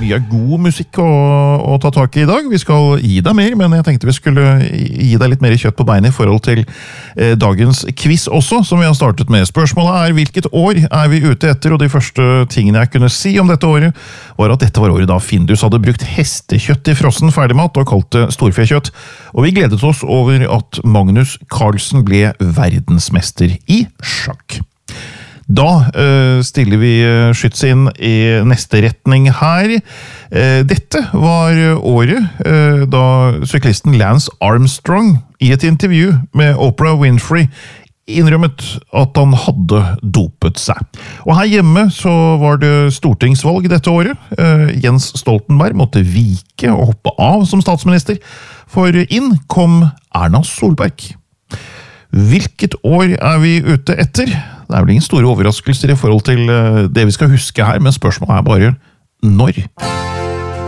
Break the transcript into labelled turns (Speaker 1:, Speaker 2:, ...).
Speaker 1: mye god musikk å ta tak I dag. Vi skal gi deg mer, men jeg tenkte vi skulle gi deg litt mer kjøtt på beinet I forhold til dagens quiz også, som vi har startet med. Spørsmålet hvilket år vi ute etter, og de første tingene jeg kunne si om dette året, var at dette var året da Findus hadde brukt hestekjøtt I frossen ferdigmat og kalt det storfekjøtt, og vi gledet oss over at Magnus Carlsen ble verdensmester I sjakk. Da stiller vi skyts inn I neste retning her. Dette var året da syklisten Lance Armstrong I et intervju med Oprah Winfrey innrømmet at han hadde dopet seg. Og her hjemme så var det stortingsvalg dette året. Jens Stoltenberg måtte vike og hoppe av som statsminister, for inn kom Erna Solberg. Hvilket år vi ute etter? Det vel ingen store overraskelser I forhold til det vi skal huske her, men spørsmålet bare når.